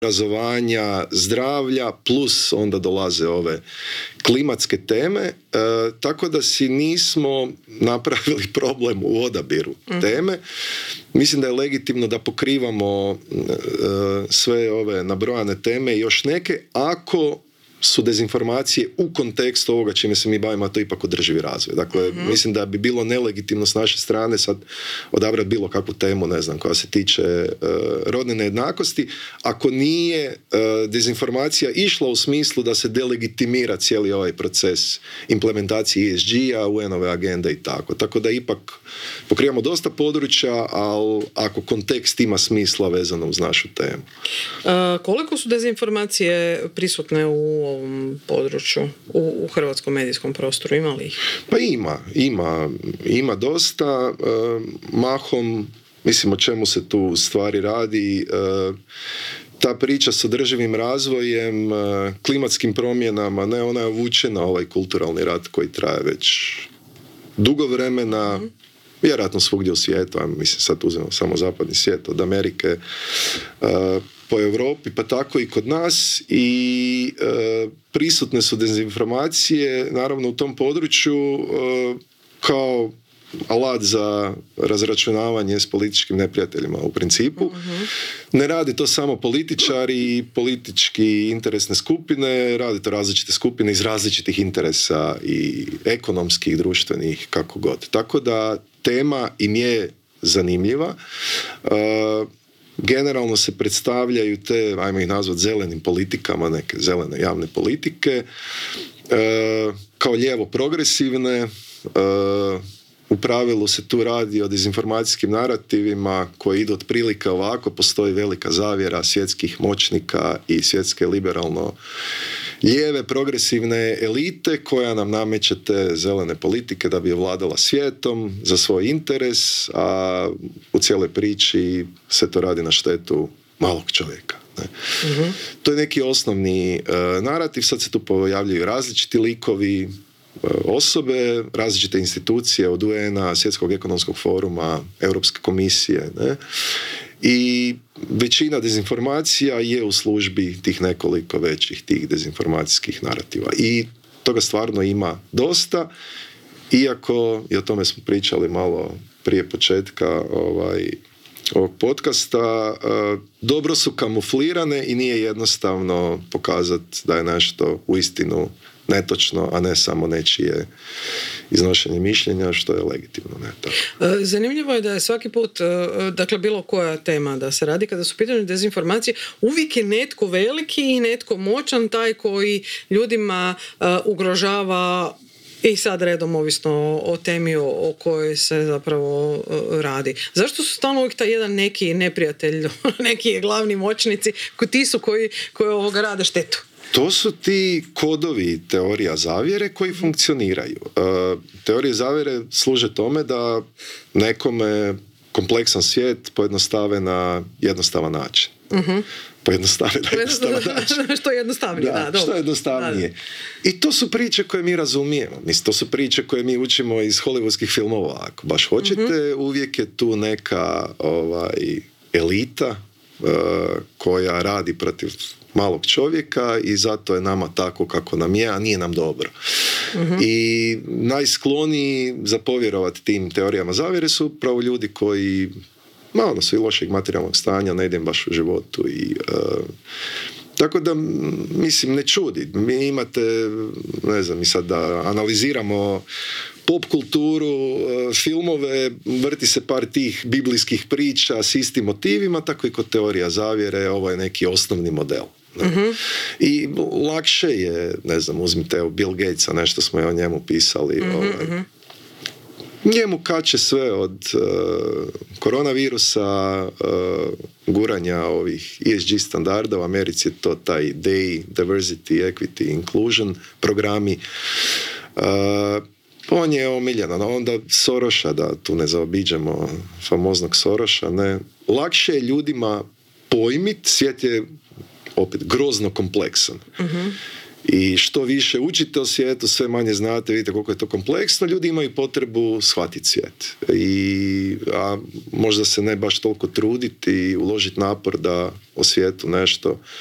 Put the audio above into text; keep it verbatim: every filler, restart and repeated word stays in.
obrazovanja, zdravlja, plus onda dolaze ove klimatske teme, e, tako da si nismo napravili problem u odabiru mm. teme. Mislim da je legitimno da pokrivamo e, sve ove nabrojane teme i još neke, ako su dezinformacije u kontekstu ovoga čime se mi bavimo, a to je ipak održivi razvoj. Dakle, mm-hmm. mislim da bi bilo nelegitimno s naše strane sad odabrati bilo kakvu temu, ne znam, koja se tiče uh, rodne nejednakosti, ako nije uh, dezinformacija išla u smislu da se delegitimira cijeli ovaj proces implementacije E S G-a, U N-ove agende i tako. Tako da ipak pokrivamo dosta područja, ali ako kontekst ima smisla vezano uz našu temu. Uh, koliko su dezinformacije prisutne u ovom području, u, u hrvatskom medijskom prostoru? Ima li ih? Pa ima, ima, ima dosta. E, mahom, mislim o čemu se tu stvari radi, e, ta priča s održivim razvojem, e, klimatskim promjenama, ne, ona je uvučena ovaj kulturalni rat koji traje već dugo vremena, mm. vjerojatno svugdje u svijetu, a mislim sad uzmemo samo zapadni svijet, od Amerike e, po Europi, pa tako i kod nas, i e, prisutne su dezinformacije naravno u tom području e, kao alat za razračunavanje s političkim neprijateljima u principu. Uh-huh. Ne radi to samo političari i politički interesne skupine, radi to različite skupine iz različitih interesa i ekonomskih, društvenih, kako god. Tako da tema im je zanimljiva. E, Generalno se predstavljaju te, ajmo ih nazvat, zelenim politikama, neke zelene javne politike, e, kao lijevo progresivne. E, u pravilu se tu radi o dezinformacijskim narativima koji idu otprilike ovako: postoji velika zavjera svjetskih moćnika i svjetske liberalno lijeve progresivne elite koja nam nameće te zelene politike da bi je vladala svijetom za svoj interes, a u cijeloj priči se to radi na štetu malog čovjeka. Ne? Mm-hmm. To je neki osnovni uh, narativ. Sad se tu pojavljaju različiti likovi, uh, osobe, različite institucije od U N-a, Svjetskog ekonomskog foruma, Europske komisije, ne? I većina dezinformacija je u službi tih nekoliko većih tih dezinformacijskih narativa. I toga stvarno ima dosta, iako, i o tome smo pričali malo prije početka ovaj, ovog podcasta, dobro su kamuflirane i nije jednostavno pokazati da je nešto uistinu netočno, a ne samo nečije iznošenje mišljenja, što je legitimno. Ne, tako. Zanimljivo je da je svaki put, dakle bilo koja tema da se radi, kada su pitanje dezinformacije, uvijek je netko veliki i netko moćan, taj koji ljudima uh, ugrožava, i sad redom ovisno o temi o, o kojoj se zapravo uh, radi. Zašto su stalno uvijek taj jedan neki neprijatelj, neki glavni moćnici, ti su koji, koji ovoga rade štetu? To su ti kodovi teorija zavjere koji funkcioniraju. Uh, teorije zavjere služe tome da nekome kompleksan svijet pojednostave na jednostavan način. Uh-huh. Pojednostave na jednostavan način. Što je jednostavnije. Da, da, što je jednostavnije. Da. I to su priče koje mi razumijemo. Mislim, to su priče koje mi učimo iz hollywoodskih filmova. Ako baš hoćete, uh-huh. uvijek je tu neka ovaj, elita uh, koja radi protiv malog čovjeka i zato je nama tako kako nam je, a nije nam dobro. Uh-huh. I najskloniji za povjerovati tim teorijama zavjere su upravo ljudi koji malo su i lošeg materijalnog stanja, ne idem baš u životu i uh, tako da, mislim, ne čudi. Mi imate, ne znam, mi sad da analiziramo pop kulturu, filmove, vrti se par tih biblijskih priča s istim motivima, tako i kod teorija zavjere, ovo je neki osnovni model. Uh-huh. I lakše je, ne znam, uzmite Bill Gatesa, nešto smo je o njemu pisali, uh-huh, ovaj, uh-huh. njemu kače sve od uh, koronavirusa, uh, guranja ovih E S G standarda. U Americi je to taj D E I, Diversity, Equity, Inclusion programi. Uh, on je omiljen. Onda Soroša, da tu ne zaobiđemo famoznog Soroša, ne. Lakše je ljudima pojmit, svijet je opet grozno kompleksan. Uh-huh. I što više učite o svijetu, sve manje znate, vidite koliko je to kompleksno, ljudi imaju potrebu shvatiti svijet. I, a možda se ne baš toliko truditi i uložiti napor da o svijetu nešto